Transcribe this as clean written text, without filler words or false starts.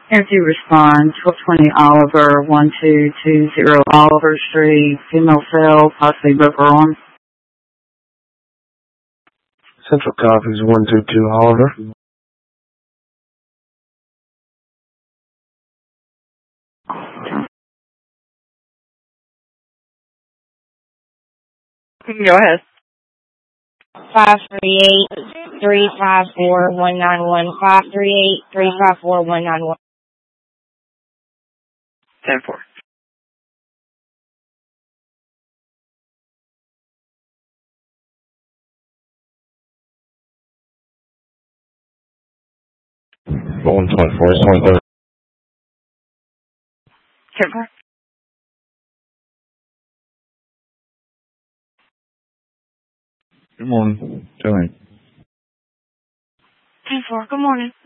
Empty respond, 1220 Oliver, 1220 Oliver Street, female cell, possibly broker arm. Central copies 122 Oliver. Go ahead. 538-354-191. 538-354-191. 10-4. Rolling 24, 23. 10-4. Good morning. Tell me. 10-4. Good morning.